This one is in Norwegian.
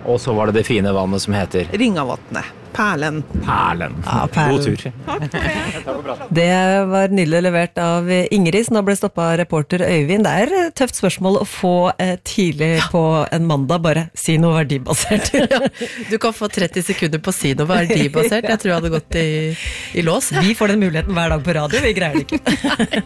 Og så var det det fine vannet som heter Ringavatnet. Perlen. Perlen. Ja, Perlen. God tur. Det var nydelig levert av Ingrid, som da ble stoppet av reporter Øyvind. Det et tøft spørsmål å få tidlig på en mandag, bare si noe verdibasert. Du kan få 30 sekunder på å si noe verdibasert. Jeg tror jeg hadde gått i lås. Vi får den muligheten hver dag på radio, vi greier det ikke.